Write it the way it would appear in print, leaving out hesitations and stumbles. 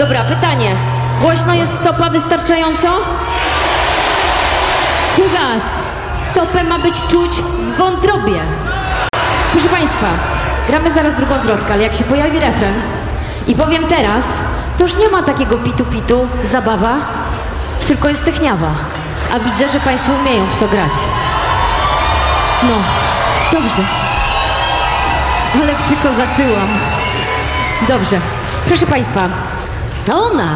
Dobra, pytanie. Głośno jest stopa wystarczająco? Fugas. Stopę ma być czuć w wątrobie. Proszę Państwa, gramy zaraz drugą zwrotkę, ale jak się pojawi refren i powiem teraz, to już nie ma takiego pitu-pitu, zabawa, tylko jest techniawa. A widzę, że Państwo umieją w to grać. No, dobrze. Ale przykozaczyłam. Dobrze. Proszę Państwa, ona